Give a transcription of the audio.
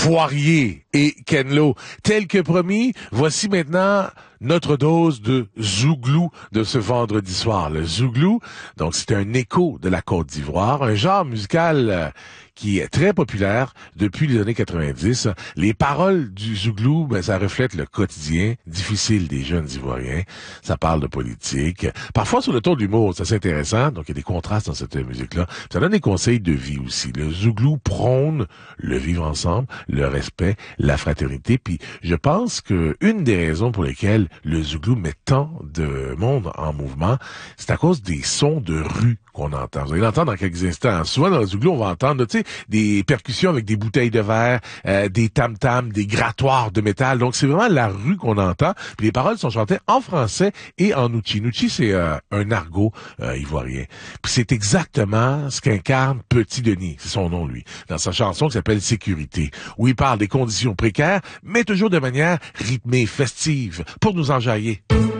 Poirier et Ken Lo. Tel que promis, voici maintenant notre dose de zouglou de ce vendredi soir. Le zouglou, donc c'est un écho de la Côte d'Ivoire, un genre musical qui est très populaire depuis les années 90. Les paroles du zouglou, ça reflète le quotidien difficile des jeunes Ivoiriens. Ça parle de politique, parfois sur le ton de l'humour, c'est assez intéressant. Donc il y a des contrastes dans cette musique-là. Ça donne des conseils de vie aussi. Le zouglou prône le vivre ensemble, le respect, la fraternité. Puis je pense que une des raisons pour lesquelles le zouglou met tant de monde en mouvement, c'est à cause des sons de rue qu'on entend. Vous allez l'entendre dans quelques instants. Souvent dans le zouglou, on va entendre, tu sais, des percussions avec des bouteilles de verre, des tam-tams, des grattoirs de métal. Donc c'est vraiment la rue qu'on entend. Puis les paroles sont chantées en français et en Nouchi. Nouchi, c'est un argot ivoirien. Puis c'est exactement ce qu'incarne Petit Denis, c'est son nom lui, dans sa chanson qui s'appelle Sécurité, où il parle des conditions précaires, mais toujours de manière rythmée, festive, pour nous enjailler.